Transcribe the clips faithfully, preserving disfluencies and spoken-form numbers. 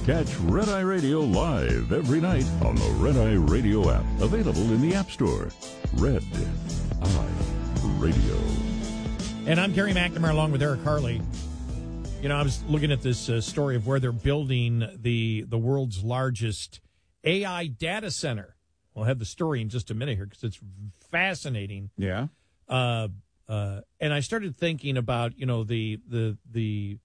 Catch Red Eye Radio live every night on the Red Eye Radio app. Available in the App Store. Red Eye Radio. And I'm Gary McNamara along with Eric Harley. You know, I was looking at this uh, story of where they're building the, the world's largest A I data center. We'll have the story in just a minute here because it's fascinating. Yeah. Uh, uh, and I started thinking about, you know, the the the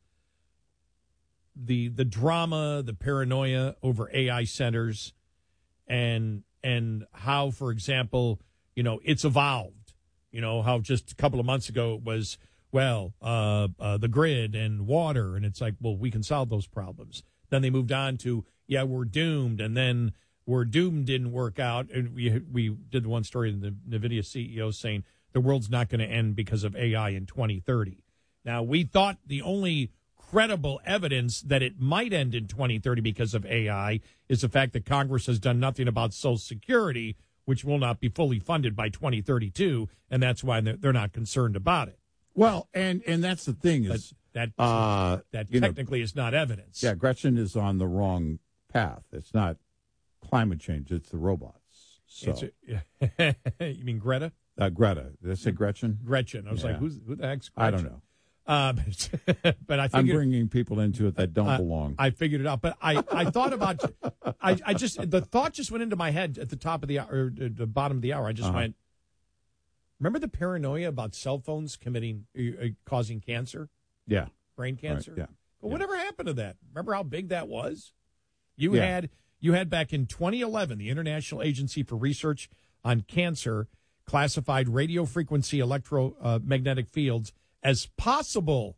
the the drama, the paranoia over A I centers, and and how, for example, you know, it's evolved. You know, how just a couple of months ago it was, well, uh, uh, the grid and water, and it's like, well, we can solve those problems. Then they moved on to, yeah, we're doomed, and then we're doomed didn't work out. And we we did the one story in the NVIDIA C E O saying the world's not going to end because of A I in twenty thirty. Now, we thought the only credible evidence that it might end in twenty thirty because of A I is the fact that Congress has done nothing about Social Security, which will not be fully funded by twenty thirty-two, and that's why they're, they're not concerned about it. Well, and, and that's the thing is that that, uh, that you technically know, is not evidence. Yeah, Gretchen is on the wrong path. It's not climate change; it's the robots. So, It's a, you mean Greta? Uh, Greta. Did I say Gretchen? Gretchen. I was Yeah. like, Who's, who the heck's Gretchen? I don't know. Uh, but I I'm figured, bringing people into it that don't uh, belong. I figured it out. But I, I thought about, I, I just, the thought just went into my head at the top of the hour, or at the bottom of the hour. I just Uh-huh. went, remember the paranoia about cell phones committing, uh, causing cancer, yeah. brain cancer? Right, yeah. Well, yeah. whatever happened to that? Remember how big that was? You Yeah. had, you had back in twenty eleven, the International Agency for Research on Cancer classified radio frequency electromagnetic fields as possible,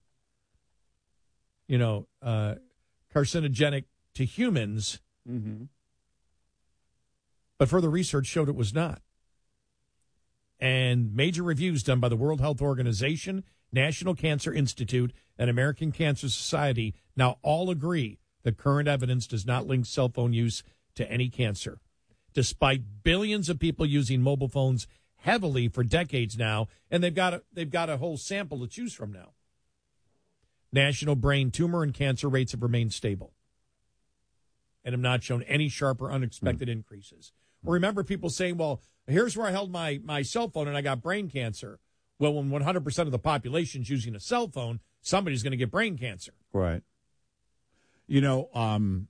you know, uh, carcinogenic to humans. Mm-hmm. But further research showed it was not. And major reviews done by the World Health Organization, National Cancer Institute, and American Cancer Society now all agree that current evidence does not link cell phone use to any cancer. Despite billions of people using mobile phones heavily for decades now, and they've got a, they've got a whole sample to choose from now. National brain tumor and cancer rates have remained stable and have not shown any sharp or unexpected mm. increases. Well, remember people saying, well, here's where I held my, my cell phone and I got brain cancer. Well, when one hundred percent of the population is using a cell phone, somebody's going to get brain cancer. Right. You know, um,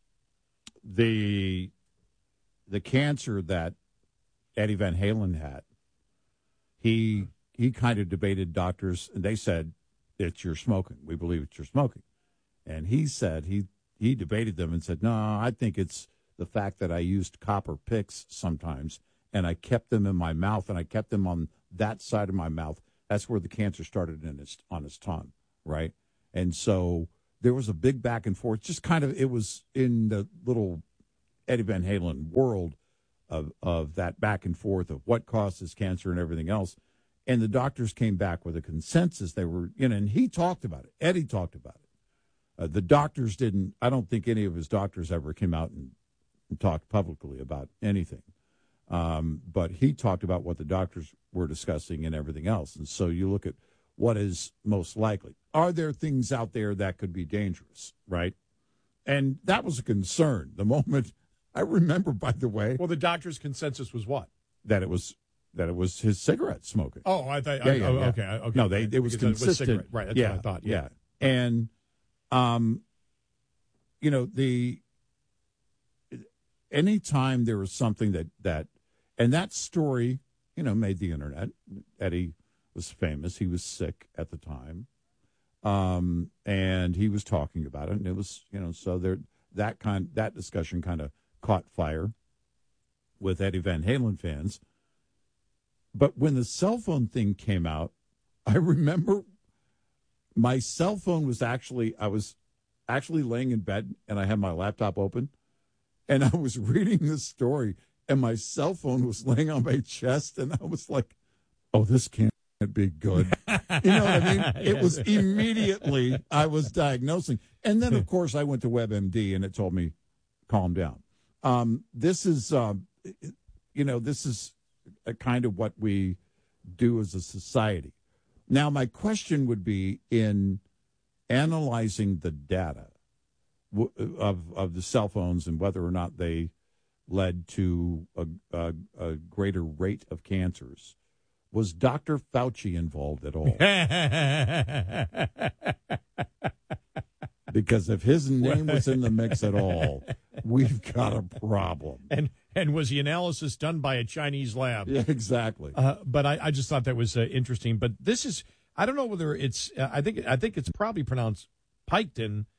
the the cancer that Eddie Van Halen had, he he kind of debated doctors, and they said, it's your smoking. We believe it's your smoking. And he said, he, he debated them and said, no, I think it's the fact that I used copper picks sometimes, and I kept them in my mouth, and I kept them on that side of my mouth. That's where the cancer started in his, on his tongue, right? And so there was a big back and forth, just kind of, it was in the little Eddie Van Halen world of, of that back and forth of what causes cancer and everything else. And the doctors came back with a consensus. They were, you know, and he talked about it. Eddie talked about it. Uh, the doctors didn't, I don't think any of his doctors ever came out and, and talked publicly about anything. Um, but he talked about what the doctors were discussing and everything else. And so you look at what is most likely. Are there things out there that could be dangerous, right? And that was a concern. The moment, I remember, by the way. Well, the doctor's consensus was what? That it was that it was his cigarette smoking. Oh, I thought, yeah, I, yeah, oh, yeah. okay, okay. No, they it was Because consistent. It was right, that's yeah, what I thought. Yeah. yeah. And, um, you know, the, anytime there was something that, that, and that story, you know, made the internet. Eddie was famous. He was sick at the time. Um, and he was talking about it, and it was, you know, so there, that kind, that discussion kind of caught fire with Eddie Van Halen fans. But when the cell phone thing came out, I remember my cell phone was actually, I was actually laying in bed and I had my laptop open and I was reading this story and my cell phone was laying on my chest and I was like, oh, this can't be good. You know what I mean? It Yes. was immediately I was diagnosing. And then, of course, I went to WebMD and it told me, calm down. Um, this is, um, you know, this is a kind of what we do as a society. Now, my question would be in analyzing the data, w- of of the cell phones and whether or not they led to a, a, a greater rate of cancers. Was Doctor Fauci involved at all? Because if his name was in the mix at all, we've got a problem. And and was the analysis done by a Chinese lab? Yeah, exactly. Uh, but I, I just thought that was uh, interesting. But this is, I don't know whether it's, uh, I think I think it's probably pronounced Piketon,